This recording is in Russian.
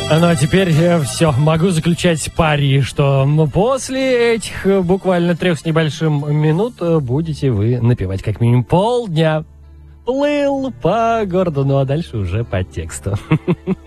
Ну а теперь все, могу заключать пари, что после этих буквально 3 с небольшим минут будете вы напевать как минимум полдня. Плыл по городу, ну а дальше уже по тексту.